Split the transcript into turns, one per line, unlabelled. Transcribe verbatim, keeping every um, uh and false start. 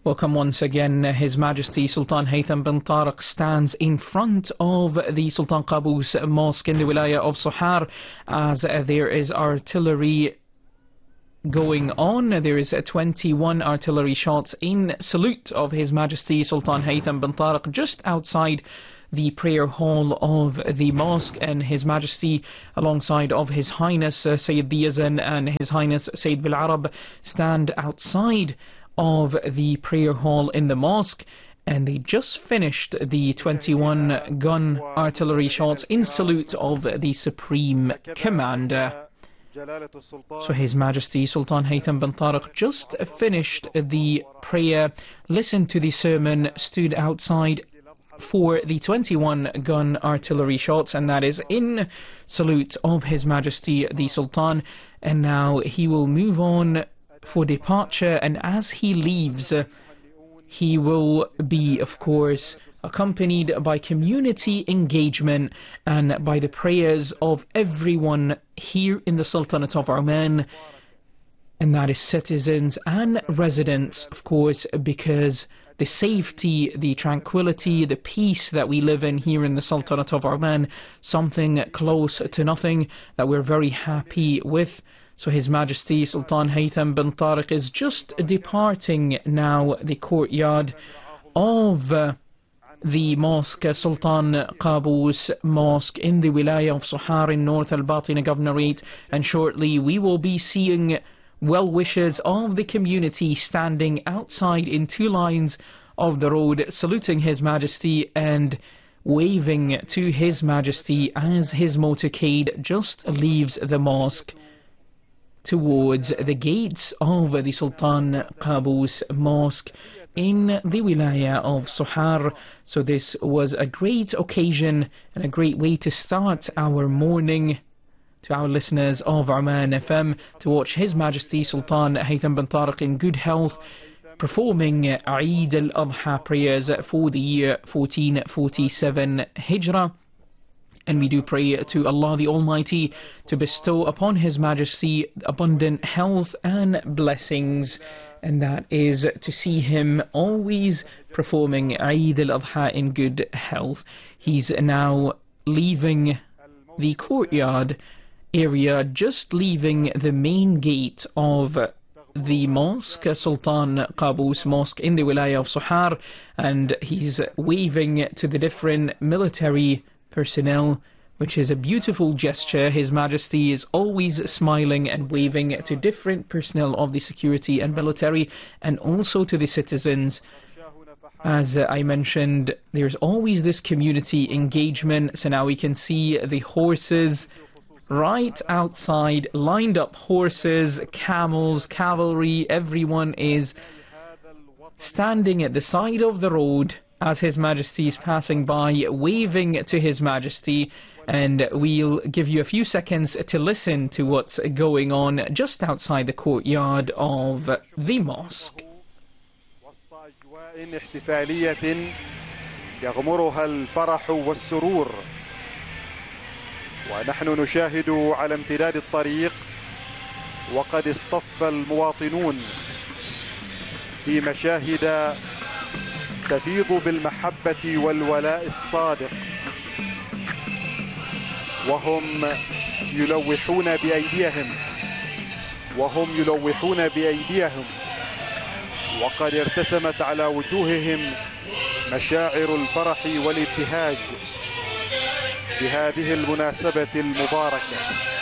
Welcome once again. His Majesty Sultan Haytham bin Tariq stands in front of the Sultan Qaboos Mosque in the Wilaya of Sohar as there is artillery going on. There is twenty-one artillery shots in salute of His Majesty Sultan Haytham bin Tariq just outside the prayer hall of the mosque, and His Majesty alongside of His Highness uh, Sayyid Diyazan and His Highness Sayyid Bil Arab stand outside of the prayer hall in the mosque, and they just finished the twenty-one gun artillery shots in salute of the Supreme Commander. So His Majesty Sultan Haytham bin Tariq just finished the prayer, listened to the sermon, stood outside for the twenty-one gun artillery shots, and that is in salute of His Majesty the Sultan. And now he will move on for departure, and as he leaves, he will be, of course, accompanied by community engagement and by the prayers of everyone here in the Sultanate of Oman, and that is citizens and residents, of course, because the safety, the tranquility, the peace that we live in here in the Sultanate of Oman, something close to nothing that we're very happy with. So His Majesty Sultan Haytham bin Tariq is just departing now the courtyard of uh, the mosque, Sultan Qaboos Mosque in the Wilaya of Sohar in North Al-Batina Governorate, and shortly we will be seeing well-wishers of the community standing outside in two lines of the road, saluting His Majesty and waving to His Majesty as his motorcade just leaves the mosque towards the gates of the Sultan Qaboos Mosque in the Wilaya of Sohar. So this was a great occasion and a great way to start our morning, to our listeners of Oman F M, to watch His Majesty Sultan Haytham bin Tariq in good health, performing Eid al-Adha prayers for the year fourteen forty-seven Hijrah. And we do pray to Allah the Almighty to bestow upon His Majesty abundant health and blessings, and that is to see him always performing Eid al-Adha in good health. He's now leaving the courtyard area, just leaving the main gate of the mosque, Sultan Qaboos Mosque in the Wilaya of Sohar, and he's waving to the different military personnel, which is a beautiful gesture. His Majesty is always smiling and waving to different personnel of the security and military, and also to the citizens. As uh, I mentioned, there's always this community engagement, so now we can see the horses right outside, lined up horses, camels, cavalry. Everyone is standing at the side of the road as His Majesty is passing by, waving to His Majesty, and we'll give you a few seconds to listen to what's going on just outside the courtyard of the mosque.
يغمرها الفرح والسرور، ونحن نشاهد على امتداد الطريق وقد اصطف المواطنون في مشاهد تفيض بالمحبة والولاء الصادق، وهم يلوحون بأيديهم وهم يلوحون بأيديهم وقد ارتسمت على وجوههم مشاعر الفرح والابتهاج بهذه المناسبة المباركة.